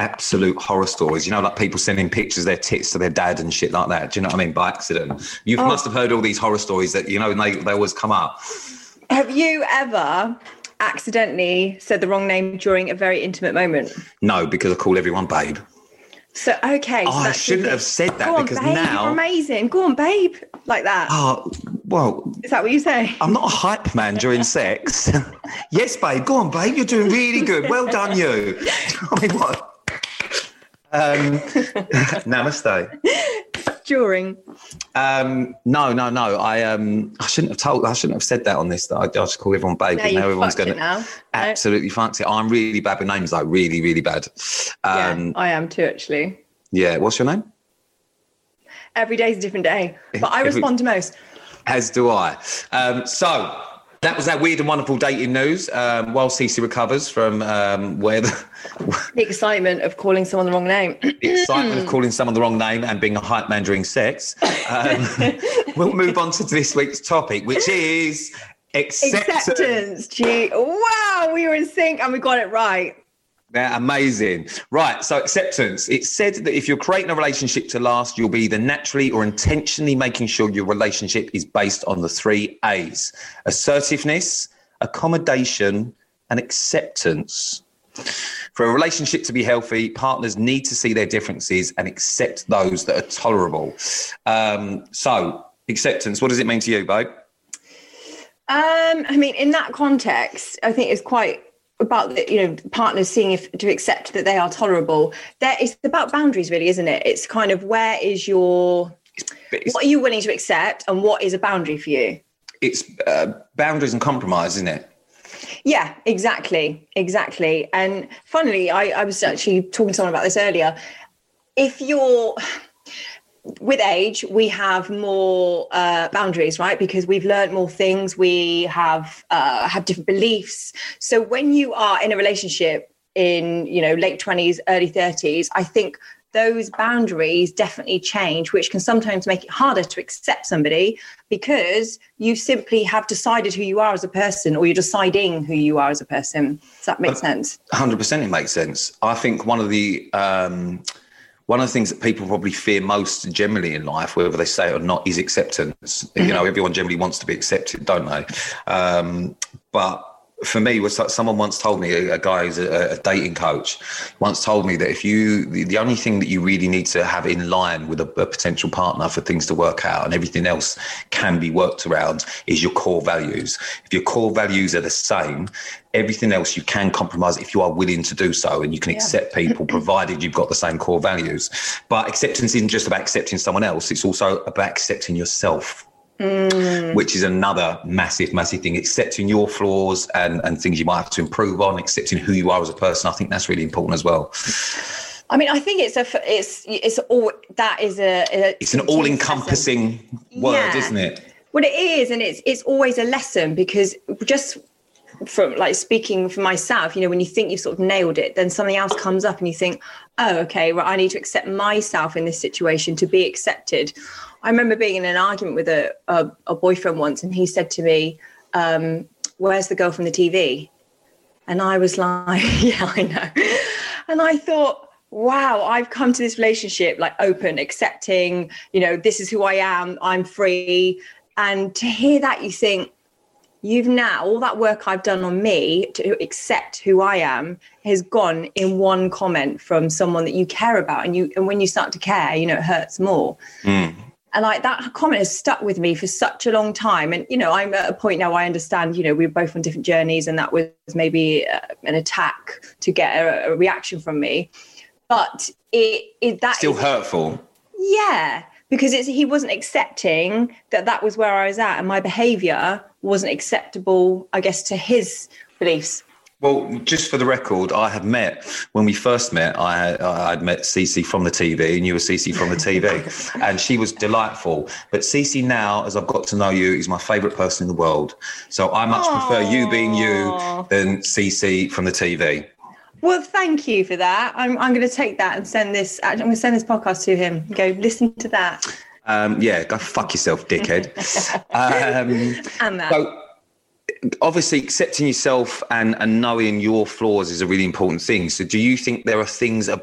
absolute horror stories. You know, like people sending pictures of their tits to their dad and shit like that. Do you know what I mean? By accident. You must have heard all these horror stories that, you know, they always come up. Have you ever accidentally said the wrong name during a very intimate moment? No, because I call everyone babe. So, okay. So I shouldn't have said that. Go on, because babe, now... You're amazing. Go on, babe. Like that. Oh, well... Is that what you say? I'm not a hype man during sex. Yes, babe. Go on, babe. You're doing really good. Well done, you. I mean, what? Namaste. During? No. I shouldn't have said that on this. I just call everyone babe. No, now everyone's going to absolutely fancy it. I'm really bad with names, like really, really bad. Yeah, I am too, actually. Yeah. What's your name? Every day's a different day, but I respond to most. As do I. So that was our weird and wonderful dating news. While Cece recovers from the excitement of calling someone the wrong name. The excitement of calling someone the wrong name and being a hype man during sex. We'll move on to this week's topic, which is acceptance. Gee, wow, we were in sync and we got it right. Yeah, amazing. Right, so acceptance. It's said that if you're creating a relationship to last, you'll be either naturally or intentionally making sure your relationship is based on the 3 A's: assertiveness, accommodation, and acceptance. For a relationship to be healthy, partners need to see their differences and accept those that are tolerable. So, acceptance, what does it mean to you, babe? I mean, in that context, I think it's quite about partners seeing to accept that they are tolerable. It's about boundaries, really, isn't it? It's kind of what are you willing to accept and what is a boundary for you? It's boundaries and compromise, isn't it? Yeah, exactly. And funnily, I was actually talking to someone about this earlier. If you're... With age, we have more boundaries, right? Because we've learned more things. We have different beliefs. So when you are in a relationship in, late 20s, early 30s, I think those boundaries definitely change, which can sometimes make it harder to accept somebody because you simply have decided who you are as a person, or you're deciding who you are as a person. Does that make sense? 100% it makes sense. I think one of the things that people probably fear most generally in life, whether they say it or not, is acceptance. Mm-hmm. Everyone generally wants to be accepted, don't they? But for me, someone once told me, a guy who's a dating coach, once told me that the only thing that you really need to have in line with a potential partner for things to work out and everything else can be worked around is your core values. If your core values are the same, everything else you can compromise if you are willing to do so, and you can accept people provided you've got the same core values. But acceptance isn't just about accepting someone else. It's also about accepting yourself. Which is another massive thing. Accepting your flaws and things you might have to improve on, accepting who you are as a person. I think that's really important as well. I mean, I think it's an all-encompassing word, isn't it? Well, it is, and it's always a lesson, because just from speaking for myself, when you think you've sort of nailed it, then something else comes up and you think, oh, okay, well, I need to accept myself in this situation to be accepted. I remember being in an argument with a boyfriend once, and he said to me, where's the girl from the TV? And I was like, yeah, I know. And I thought, wow, I've come to this relationship open, accepting, this is who I am, I'm free. And to hear that, you think, all that work I've done on me to accept who I am has gone in one comment from someone that you care about. And when you start to care, it hurts more. Mm. And that comment has stuck with me for such a long time. And, I'm at a point now I understand, we're both on different journeys, and that was maybe an attack to get a reaction from me. But that still hurtful. Yeah, because he wasn't accepting that was where I was at, and my behaviour wasn't acceptable, I guess, to his beliefs. Well, just for the record, when we first met, I'd met Cece from the TV, and you were Cece from the TV, and she was delightful. But Cece now, as I've got to know you, is my favourite person in the world. So I much prefer you being you than Cece from the TV. Well, thank you for that. I'm going to take that and send this. I'm going to send this podcast to him. Go listen to that. Yeah, go fuck yourself, dickhead. And that. So, obviously, accepting yourself and knowing your flaws is a really important thing. So do you think there are things